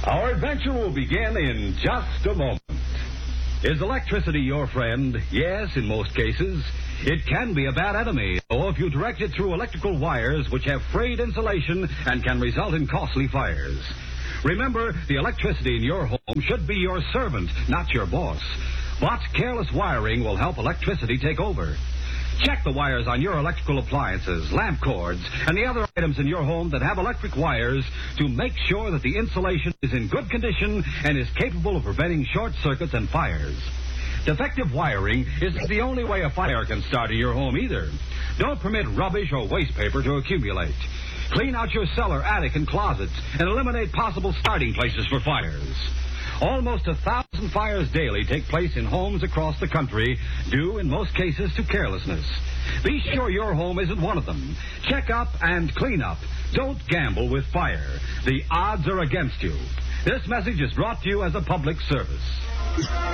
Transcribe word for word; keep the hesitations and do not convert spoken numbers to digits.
Our adventure will begin in just a moment. Is electricity your friend? Yes, in most cases. It can be a bad enemy, though, if you direct it through electrical wires which have frayed insulation and can result in costly fires. Remember, the electricity in your home should be your servant, not your boss. But careless wiring will help electricity take over. Check the wires on your electrical appliances, lamp cords, and the other items in your home that have electric wires to make sure that the insulation is in good condition and is capable of preventing short circuits and fires. Defective wiring isn't the only way a fire can start in your home either. Don't permit rubbish or waste paper to accumulate. Clean out your cellar, attic, and closets and eliminate possible starting places for fires. Almost a thousand fires daily take place in homes across the country, due in most cases to carelessness. Be sure your home isn't one of them. Check up and clean up. Don't gamble with fire. The odds are against you. This message is brought to you as a public service.